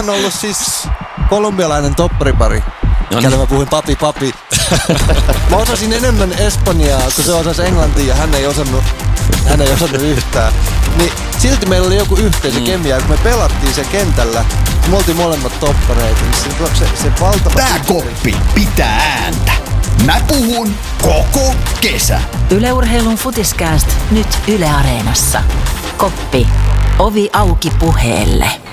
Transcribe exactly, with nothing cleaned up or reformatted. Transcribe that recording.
on ollut siis kolumbialainen topparipari. No Käydä mä puhuin papi papi. Mä osasin enemmän espanjaa, kun se osasi englantia ja hän ei osannut, hän ei osannut yhtään. Niin silti meillä oli joku yhteisö mm. kemia, kun me pelattiin se kentällä. Me oltiin molemmat toppareita, niin se, se, se valtava... Tää koppi pitää ääntä. Mä puhun koko kesä. Yle Urheilun Futiskääst nyt Yle Areenassa. Koppi. Ovi auki puheelle.